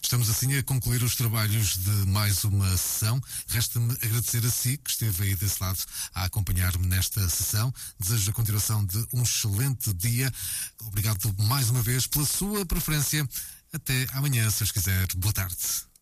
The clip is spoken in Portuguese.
Estamos assim a concluir os trabalhos de mais uma sessão. Resta-me agradecer a si que esteve aí desse lado a acompanhar-me nesta sessão. Desejo a continuação de um excelente dia. Obrigado mais uma vez pela sua preferência. Até amanhã, se os quiser. Boa tarde.